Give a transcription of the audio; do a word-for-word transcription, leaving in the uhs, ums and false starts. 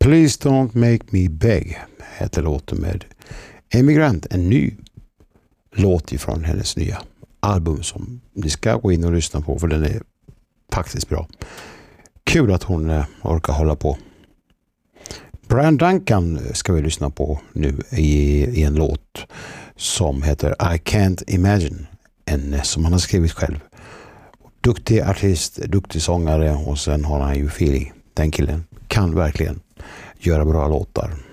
Please Don't Make Me Beg heter låten med Emigrant, en ny låt ifrån hennes nya album som ni ska gå in och lyssna på, för den är faktiskt bra. Kul att hon eh, orkar hålla på. Brian Duncan ska vi lyssna på nu i, i en låt som heter I Can't Imagine, en som han har skrivit själv. Duktig artist, duktig sångare, och sen har han ju feeling. Den killen kan verkligen göra bra låtar.